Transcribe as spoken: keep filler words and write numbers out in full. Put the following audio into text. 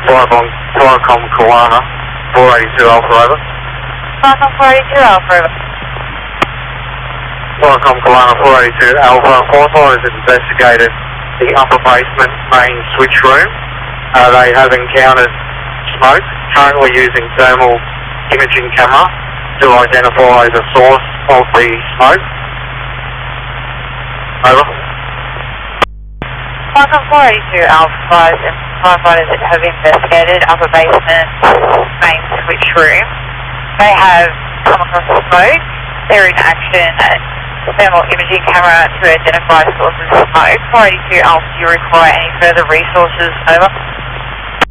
five on Viacom Kalana, four eighty-two Alpha over. Viacom four eighty-two Alpha over. Viacom Kalana four eighty-two Alpha, Hawthorne has investigated the upper basement main switch room. Uh, they have encountered smoke, currently using thermal imaging camera to identify the source of the smoke. Over. Viacom four eighty-two Alpha and firefighters have investigated upper basement main switch room. They have come across the smoke. They're in action at thermal imaging camera to identify sources of smoke. four eighty-two Alpha, do you require any further resources? Over.